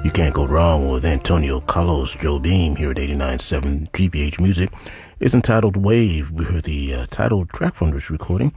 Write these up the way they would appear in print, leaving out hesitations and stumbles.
You can't go wrong with Antonio Carlos Jobim here at 89.7 GBH Music. It's entitled Wave. We heard the title track from this recording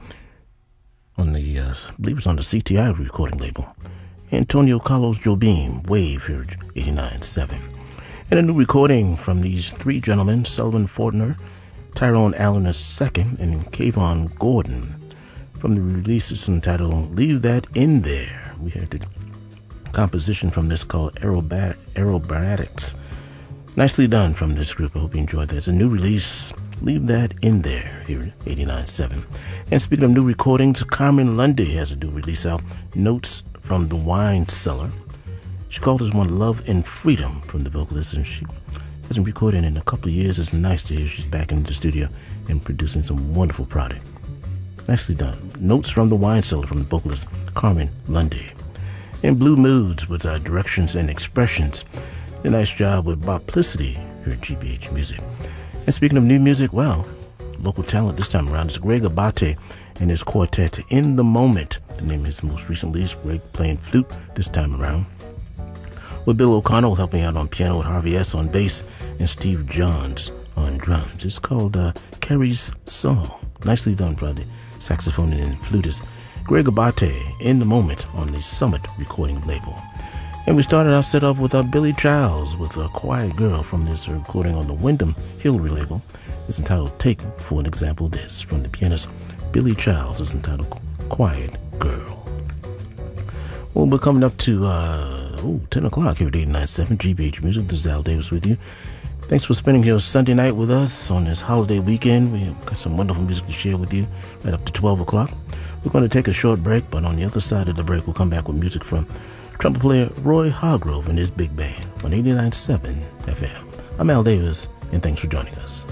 on the, I believe it's on the CTI recording label. Antonio Carlos Jobim, Wave here at 89.7. And a new recording from these three gentlemen, Sullivan Fortner, Tyrone Allen II, and Kayvon Gordon. From the release is entitled Leave That In There. We heard the composition from this called Aerobatics. Nicely done from this group. I hope you enjoyed that. It's a new release. Leave That In There here at 89.7. And speaking of new recordings, Carmen Lundy has a new release out, Notes from the Wine Cellar. She called this one Love and Freedom from the vocalist, and she hasn't recorded in a couple of years. It's nice to hear she's back in the studio and producing some wonderful product. Nicely done. Notes from the Wine Cellar from the vocalist Carmen Lundy. And Blue Moods with Directions and Expressions. A nice job with Boplicity here at GBH Music. And speaking of new music, well, local talent this time around is Greg Abate and his quartet In the Moment. The name of his most recent release, Greg playing flute this time around. With Bill O'Connell helping out on piano, with Harvey S. on bass, and Steve Johns on drums. It's called Carrie's Song. Nicely done by the saxophone and flutist Greg Abate, In the Moment on the Summit recording label. And we started our set off with Billy Childs with A Quiet Girl from this recording on the Wyndham Hillary label. It's entitled Take for an Example This from the pianist Billy Childs. It's entitled Quiet Girl. Well, we're coming up to 10 o'clock here at 89.7 GBH Music. This is Al Davis with you. Thanks for spending your Sunday night with us on this holiday weekend. We've got some wonderful music to share with you right up to 12 o'clock. We're going to take a short break, but on the other side of the break, we'll come back with music from trumpet player Roy Hargrove and his big band on 89.7 FM. I'm Al Davis, and thanks for joining us.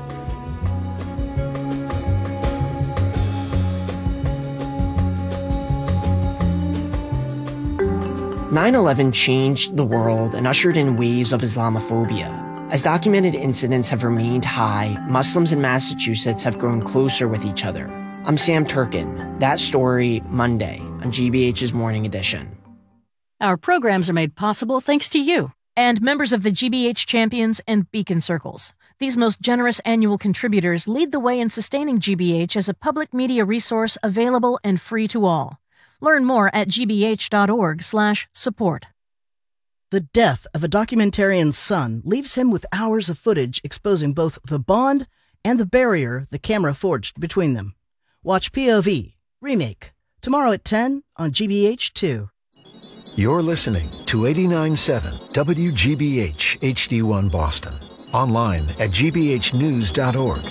"9/11 changed the world and ushered in waves of Islamophobia. As documented incidents have remained high, Muslims in Massachusetts have grown closer with each other. I'm Sam Turkin. That story, Monday, on GBH's Morning Edition. Our programs are made possible thanks to you and members of the GBH Champions and Beacon Circles. These most generous annual contributors lead the way in sustaining GBH as a public media resource available and free to all. Learn more at gbh.org/support. The death of a documentarian's son leaves him with hours of footage exposing both the bond and the barrier the camera forged between them. Watch POV, Remake, tomorrow at 10 on GBH2. You're listening to 89.7 WGBH HD1 Boston. Online at gbhnews.org.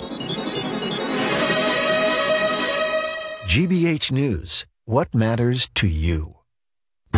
GBH News. What matters to you?